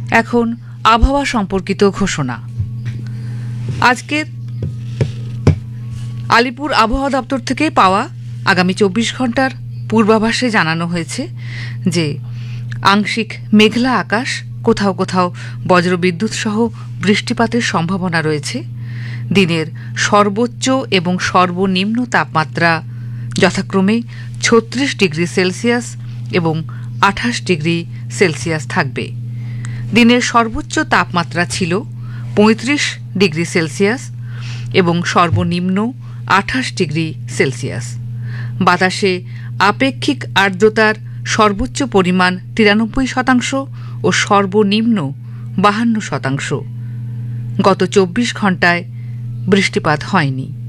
এখন আবহাওয়া সম্পর্কিত ঘোষণা। আজকের আলিপুর আবহাওয়া দপ্তর থেকে পাওয়া আগামী 24 ঘন্টার পূর্বাভাসে জানানো হয়েছে যে আংশিক মেঘলা আকাশ, কোথাও কোথাও বজ্রবিদ্যুৎ সহ বৃষ্টিপাতের সম্ভাবনা রয়েছে। দিনের সর্বোচ্চ এবং সর্বনিম্ন তাপমাত্রা যথাক্রমে 36 ডিগ্রি সেলসিয়াস এবং 28 ডিগ্রি সেলসিয়াস থাকবে। দিনের সর্বোচ্চ তাপমাত্রা ছিল 35 ডিগ্রি সেলসিয়াস এবং সর্বনিম্ন 28 ডিগ্রি সেলসিয়াস। বাতাসে আপেক্ষিক আর্দ্রতার সর্বোচ্চ পরিমাণ 93% ও সর্বনিম্ন 52%। গত 24 ঘন্টায় বৃষ্টিপাত হয়নি।